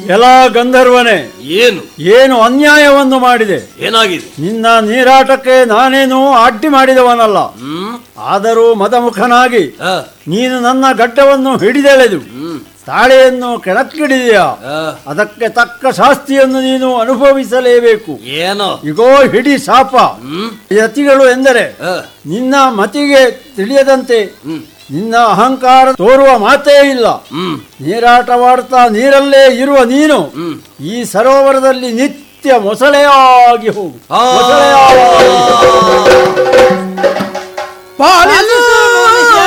ಎಲ್ಲ ಗಂಧರ್ವನೇ, ಏನು ಏನು ಅನ್ಯಾಯವನ್ನು ಮಾಡಿದೆ? ಏನಾಗಿದೆ? ನಿನ್ನ ನೀರಾಟಕ್ಕೆ ನಾನೇನು ಅಡ್ಡಿ ಮಾಡಿದವನಲ್ಲ. ಆದರೂ ಮದಮುಖನಾಗಿ ನೀನು ನನ್ನ ಗಡ್ಡವನ್ನು ಹಿಡಿದೆಳೆದು ತಾಳೆಯನ್ನು ಕೆಳಕ್ಕಿಡಿದೆಯಾ? ಅದಕ್ಕೆ ತಕ್ಕ ಶಾಸ್ತಿಯನ್ನು ನೀನು ಅನುಭವಿಸಲೇಬೇಕು. ಏನೋ ಇಗೋ ಹಿಡಿ ಶಾಪ. ಯತಿಗಳು ಎಂದರೆ ನಿನ್ನ ಮತಿಗೆ ತಿಳಿಯದಂತೆ ನಿನ್ನ ಅಹಂಕಾರ ತೋರುವ ಮಾತೇ ಇಲ್ಲ. ನೀರಾಟವಾಡ್ತಾ ನೀರಲ್ಲೇ ಇರುವ ನೀನು ಈ ಸರೋವರದಲ್ಲಿ ನಿತ್ಯ ಮೊಸಳೆಯಾಗಿ ಹೋಗು. ಪಾಲಿಸು